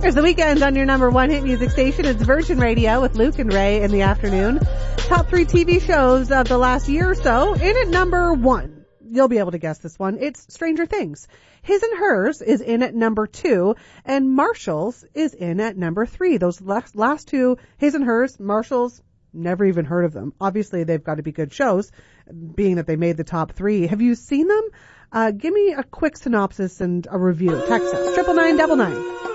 There's the weekend on your number one hit music station. It's Virgin Radio with Luke and Ray in the afternoon. Top 3 TV shows of the last year or so. In at number 1, you'll be able to guess this one. It's Stranger Things. His and Hers is in at number 2, and Marshall's is in at number 3. Those last two, His and Hers, Marshall's, never even heard of them. Obviously, they've got to be good shows, being that they made the top 3. Have you seen them? Give me a quick synopsis and a review. Text us 99999.